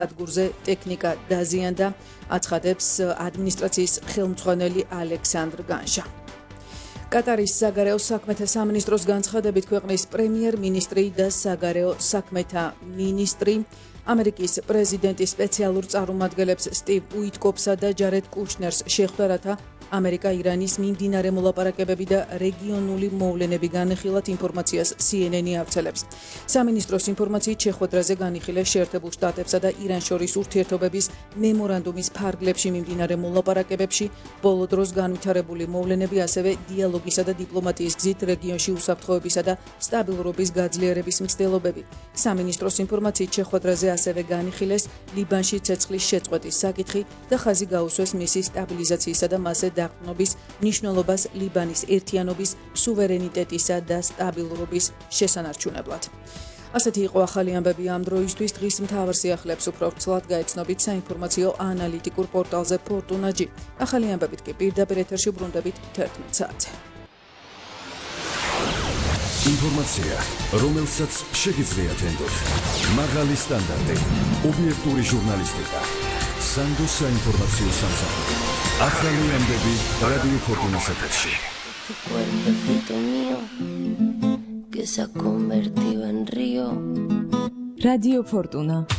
ადგურზე ტექნიკა დაზიანდა, აცხადებს ადმინისტრაციის ხელმძღვანელი ალექსანდრ განშა. კატარის საგარეო საქმეთა სამინისტროს განცხადებით ქვეყნის პრემიერ-მინისტრი და საგარეო საქმეთა მინისტრი ამერიკის პრეზიდენტის სპეციალურ წარმომადგენლებს სტივ უიტკოფსა და ჯარედ კუშნერს შეხვდა, რათა ამერიკა ირანის მიმდინარე მოლაპარაკებები და რეგიონული მოვლენები განეხილათ ინფორმაციას CNN-ი ავრცელებს. სამინისტროს ინფორმაციით შეხვედრაზე განიხილეს შეერთებულ შტატებსა და իրანს შორის ურთიერთობების მემორანდუმის ფარგლებში მიმდინარე მოლაპარაკებებში ბოლო დროს განვითარებული მოვლენები, ასევე დიალოგისა და დიპლომატიის გზით რეგიონში უსაფრთხოებისა და სტაბილურობის გაძლიერების მცდელობები. სამინისტროს ინფორმაციით შეხვედრაზე ასევე განიხილეს ლიბანში ცეცხლის შეწყვეტის საკითხი და ხაზი გაუსვეს მისი სტაბილიზაციისა და მასზე დაყრდნობის მნიშვნელობას ლიბანის ერთიანობის, სუვერენიტეტისა და სტაბილურობის შესანარჩუნებლად. ასეთი იყო ახალი ამბები ამ დროისთვის. დღის მთავარ სიახლეებს უფრო ვრცლად გაეცნობით საინფორმაციო ანალიტიკურ პორტალზე Fortuna.gi. ახალი ამბებით კი პირდაპირ ეთერში ბრუნდებით 11 საათზე. ინფორმაცია, რომელსაც შეგიძლიათ ენდოთ. მაღალი სტანდარტი, ობიექტური ჟურნალისტიკა. სანდო საინფორმაციო სამსახური. ახალი ამბები რადიო Fortuna-ს ეთერში. Tu cuerpecito mío que se ha convertido en río. Radio Fortuna.